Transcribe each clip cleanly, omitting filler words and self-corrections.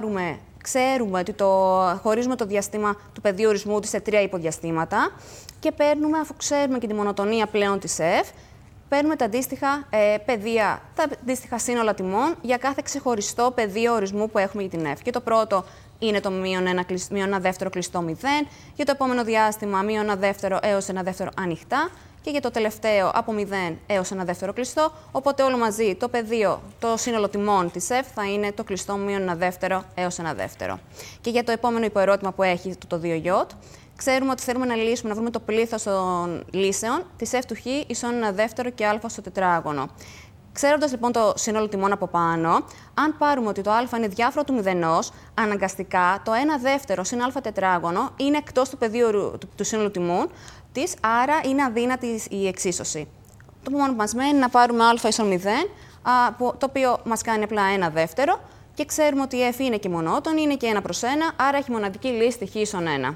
ξέρουμε ότι χωρίζουμε το διαστήμα του πεδίου ορισμού της σε 3 υποδιαστήματα και παίρνουμε, αφού ξέρουμε και τη μονοτονία πλέον της F, παίρνουμε τα αντίστοιχα πεδία, τα αντίστοιχα σύνολα τιμών για κάθε ξεχωριστό πεδίο ορισμού που έχουμε για την F. Και το πρώτο είναι το μείον 1 δεύτερο κλειστό 0, για το επόμενο διάστημα μείον 1 δεύτερο έως 1 δεύτερο ανοιχτά και για το τελευταίο από 0 έως 1 δεύτερο κλειστό, οπότε όλο μαζί το πεδίο, το σύνολο τιμών της F θα είναι το κλειστό μείον 1 δεύτερο έως 1 δεύτερο. Και για το επόμενο υποερώτημα που έχει το 2J, ξέρουμε ότι θέλουμε να λύσουμε, να βρούμε το πλήθος των λύσεων της F του Χ ίσον 1 δεύτερο και α στο τετράγωνο. Ξέροντας λοιπόν το σύνολο τιμών από πάνω, αν πάρουμε ότι το α είναι διάφορο του μηδενός, αναγκαστικά το 1 δεύτερο συν α τετράγωνο είναι εκτός του πεδίου του σύνολου τιμών της, άρα είναι αδύνατη η εξίσωση. Το μόνο που μας μένει είναι να πάρουμε α ίσον 0, το οποίο μας κάνει απλά 1 δεύτερο και ξέρουμε ότι η F είναι και μονότονη, είναι και 1 προς 1, άρα έχει μοναδική λύση Χ ίσον 1.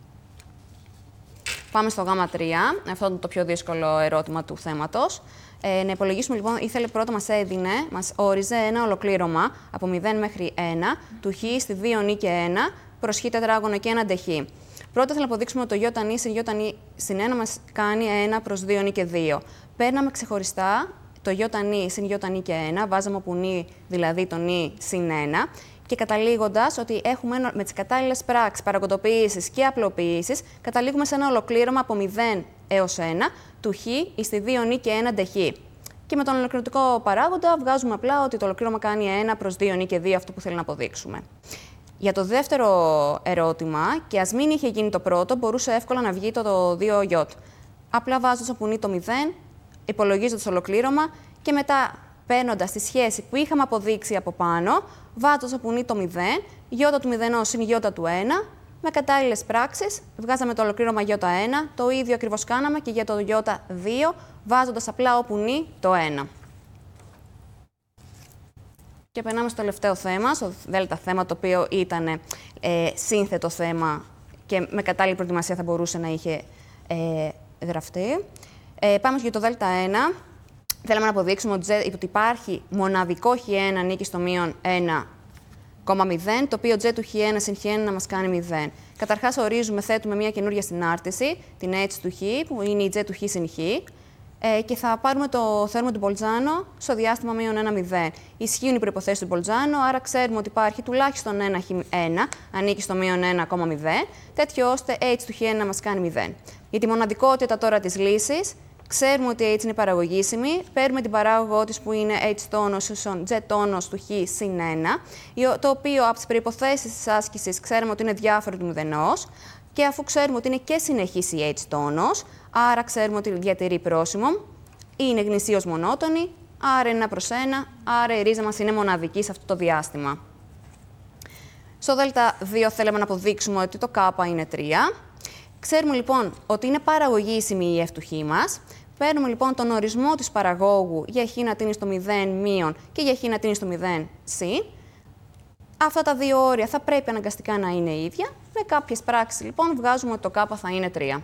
Πάμε στο Γ3, αυτό είναι το πιο δύσκολο ερώτημα του θέματος. Να υπολογίσουμε λοιπόν, ήθελε πρώτα μας όριζε ένα ολοκλήρωμα από 0 μέχρι 1 του Χ στη 2 νη και 1 προς Χ τετράγωνο και 1 ντε Χ. Πρώτα θέλω να αποδείξουμε ότι το Ι συν Ι συν 1 μας κάνει 1 προς 2 νη και 2. Παίρναμε ξεχωριστά το Ι συν Ι νη και 1, βάζαμε όπου νη, δηλαδή το νη συν 1. Και καταλήγοντας ότι έχουμε με τις κατάλληλες πράξεις, παραγωγοποιήσεις και απλοποιήσεις, καταλήγουμε σε ένα ολοκλήρωμα από 0 έως 1 του Χ στη 2 νη και 1 ντε Χ. Και με τον ολοκληρωτικό παράγοντα βγάζουμε απλά ότι το ολοκλήρωμα κάνει 1 προς 2 νη και 2, αυτό που θέλει να αποδείξουμε. Για το δεύτερο ερώτημα, και ας μην είχε γίνει το πρώτο, μπορούσε εύκολα να βγει το 2J. Απλά βάζοντας όπου νη το 0, υπολογίζοντας το ολοκλήρωμα και μετά παίρνοντας τη σχέση που είχαμε αποδείξει από πάνω, βάζοντας όπου νη το 0, Ι του 0 συν Ι του 1, με κατάλληλες πράξεις, βγάζαμε το ολοκλήρωμα Ι1, το ίδιο ακριβώς κάναμε και για το Ι2, βάζοντας απλά όπου νη το 1. Και περνάμε στο τελευταίο θέμα, στο δέλτα θέμα, το οποίο ήταν σύνθετο θέμα και με κατάλληλη προετοιμασία θα μπορούσε να είχε γραφτεί. Πάμε για το δέλτα 1. Θέλαμε να αποδείξουμε ότι υπάρχει μοναδικό Χ1 ανήκει στο μείον 1,0, το οποίο J του Χ1 συν Χ1 να μας κάνει 0. Καταρχάς ορίζουμε, θέτουμε μια καινούργια συνάρτηση, την H του Χ, που είναι η J του Χ συν Χ, και θα πάρουμε το θέορεμα του Μπολτζάνο στο διάστημα μείον 1,0. Ισχύουν οι προϋποθέσεις του Μπολτζάνο, άρα ξέρουμε ότι υπάρχει τουλάχιστον ένα Χ1 ανήκει στο μείον 1,0, τέτοιο ώστε H του Χ1 να μας κάνει 0. Για τη μοναδικότητα τώρα της λύσης, ξέρουμε ότι H είναι παραγωγήσιμη, παίρνουμε την παράγωγό της που είναι H τόνος ίσον J τόνος του Χ συν 1, το οποίο από τις προϋποθέσεις της άσκησης ξέρουμε ότι είναι διάφορο του μηδενός, και αφού ξέρουμε ότι είναι και συνεχής η H τόνος, άρα ξέρουμε ότι διατηρεί πρόσημο, είναι γνησίως μονότονη, άρα είναι 1 προς 1, άρα η ρίζα μας είναι μοναδική σε αυτό το διάστημα. Στο Δ2 θέλαμε να αποδείξουμε ότι το K είναι 3. Ξέρουμε λοιπόν ότι είναι παραγωγήσιμη η F του Χ μας. Παίρνουμε λοιπόν τον ορισμό της παραγόγου για Χ να τίνει στο 0 μείον και για Χ να τίνει στο 0 συν. Αυτά τα δύο όρια θα πρέπει αναγκαστικά να είναι ίδια. Με κάποιες πράξεις λοιπόν βγάζουμε ότι το K θα είναι 3.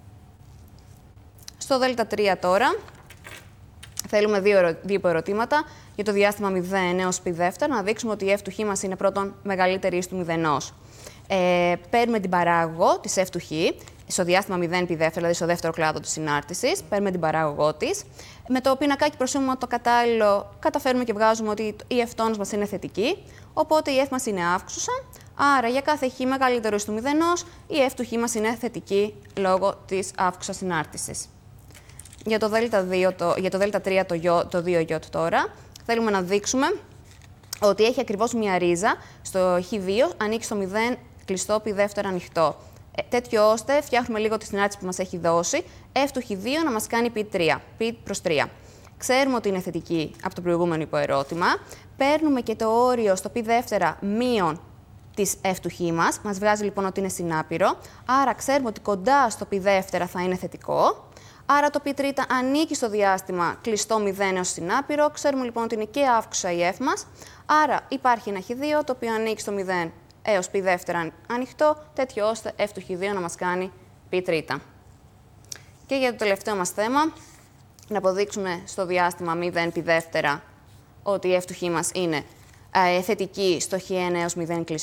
Στο Δ3 τώρα θέλουμε δύο υποερωτήματα για το διάστημα 0 έως π δεύτερο, να δείξουμε ότι η F του Χ μας είναι πρώτον μεγαλύτερη εις του μηδενός. Παίρνουμε την παράγωγο της F του Χ στο διάστημα 0 π δεύτερο, δηλαδή στο δεύτερο κλάδο της συνάρτησης, παίρνουμε την παράγωγό της. Με το πινακάκι προσήμουμε το κατάλληλο, καταφέρουμε και βγάζουμε ότι η F τόνος μας είναι θετική, οπότε η F μας είναι αύξουσα. Άρα για κάθε Χ μεγαλύτερο εις του μηδενός, η F του Χ μας είναι θετική λόγω της αύξουσας συνάρτησης. Για το Δ3 το 2J τώρα, θέλουμε να δείξουμε ότι έχει ακριβώς μια ρίζα στο Χ2, ανήκει στο 0 κλειστό π δεύτερο ανοιχτό. Τέτοιο ώστε φτιάχνουμε λίγο τη συνάρτηση που μας έχει δώσει, F του Χ2 να μας κάνει π3, π προς 3. Ξέρουμε ότι είναι θετική από το προηγούμενο υποερώτημα. Παίρνουμε και το όριο στο π δεύτερα μείον της F του Χ μας. Μας βγάζει λοιπόν ότι είναι συνάπειρο. Άρα ξέρουμε ότι κοντά στο π δεύτερα θα είναι θετικό. Άρα το π τρίτα ανήκει στο διάστημα κλειστό 0 έως συνάπειρο. Ξέρουμε λοιπόν ότι είναι και αύξουσα η F μας. Άρα υπάρχει ένα Χ2 το οποίο ανήκει στο 0 έως π δεύτερα ανοιχτό, τέτοιο ώστε F του Χ2 να μας κάνει π τρίτα. Και για το τελευταίο μας θέμα, να αποδείξουμε στο διάστημα 0 π δεύτερα ότι η F του Χ μας είναι θετική στο Χ1 έως 0 κλειστό.